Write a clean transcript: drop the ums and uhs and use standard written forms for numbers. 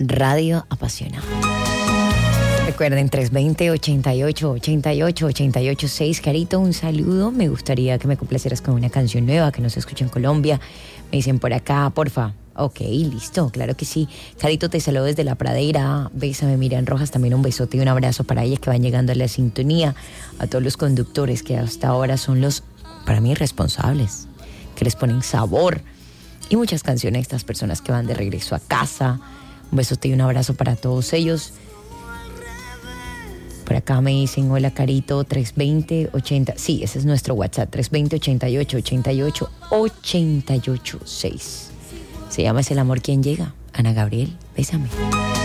Radio Apasionada. Recuerden, 320-88-88-88-6. Carito, un saludo. Me gustaría que me complacieras con una canción nueva que no se escucha en Colombia. Me dicen por acá, porfa. Ok, listo, claro que sí. Carito, te saludo desde La Pradera. Bésame, Miriam Rojas, también un besote y un abrazo para ellas que van llegando a la sintonía. A todos los conductores que hasta ahora son los, para mí, responsables, que les ponen sabor. Y muchas canciones a estas personas que van de regreso a casa. Un besote y un abrazo para todos ellos. Por acá me dicen, hola Carito, 320-80. Sí, ese es nuestro WhatsApp, 320-88-88-88-6. Se llama Es el amor quien llega. Ana Gabriel, bésame.